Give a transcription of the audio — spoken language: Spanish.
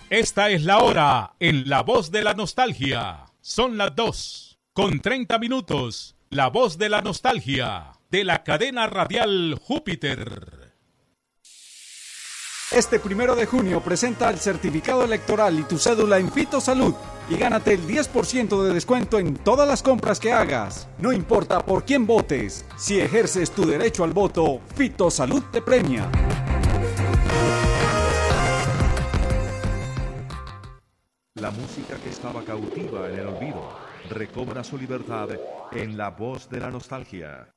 Esta es la hora en La Voz de la Nostalgia. Son las 2:30. La Voz de la Nostalgia, de la cadena radial Júpiter. Este 1 de junio presenta el certificado electoral y tu cédula en Fito Salud y gánate el 10% de descuento en todas las compras que hagas. No importa por quién votes, si ejerces tu derecho al voto, Fito Salud te premia. La música que estaba cautiva en el olvido recobra su libertad en La Voz de la Nostalgia.